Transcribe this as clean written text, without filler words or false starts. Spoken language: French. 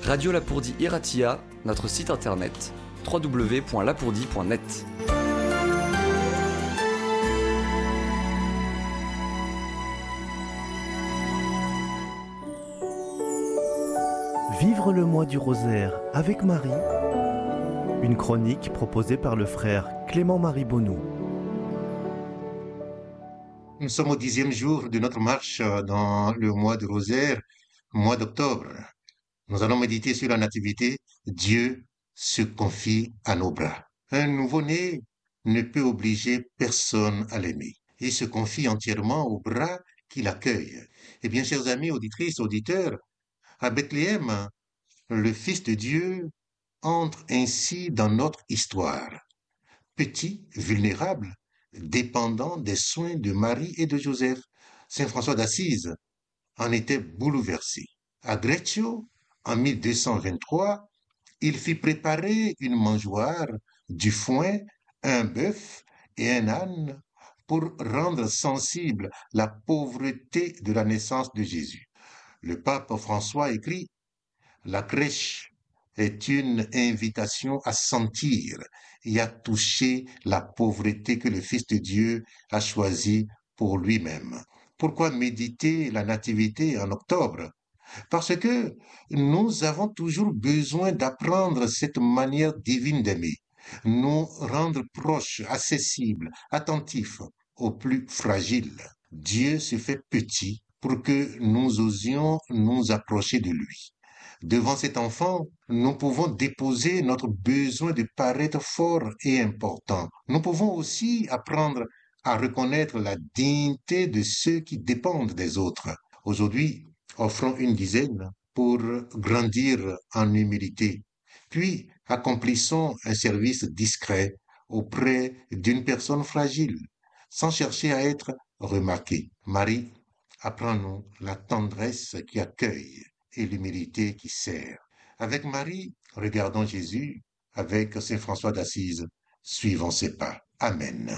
Radio Lapourdie Iratia, notre site internet www.lapourdie.net. Vivre le mois du rosaire avec Marie, une chronique proposée par le frère Clément-Marie Bonnou. Nous sommes au 10e jour de notre marche dans le mois du rosaire, mois d'octobre. Nous allons méditer sur la nativité. Dieu se confie à nos bras. Un nouveau-né ne peut obliger personne à l'aimer. Il se confie entièrement aux bras qui l'accueillent. Eh bien, chers amis, auditrices, auditeurs, à Bethléem, le Fils de Dieu entre ainsi dans notre histoire. Petit, vulnérable, dépendant des soins de Marie et de Joseph, Saint François d'Assise en était bouleversé. À Greccio, en 1223, il fit préparer une mangeoire, du foin, un bœuf et un âne pour rendre sensible la pauvreté de la naissance de Jésus. Le pape François écrit « La crèche est une invitation à sentir et à toucher la pauvreté que le Fils de Dieu a choisie pour lui-même. » Pourquoi méditer la nativité en octobre? Parce que nous avons toujours besoin d'apprendre cette manière divine d'aimer, nous rendre proches, accessibles, attentifs aux plus fragiles. Dieu se fait petit pour que nous osions nous approcher de lui. Devant cet enfant, nous pouvons déposer notre besoin de paraître fort et important. Nous pouvons aussi apprendre à reconnaître la dignité de ceux qui dépendent des autres. Aujourd'hui, offrons une dizaine pour grandir en humilité. Puis, accomplissons un service discret auprès d'une personne fragile, sans chercher à être remarqué. Marie, apprends-nous la tendresse qui accueille et l'humilité qui sert. Avec Marie, regardons Jésus. Avec Saint François d'Assise, suivons ses pas. Amen.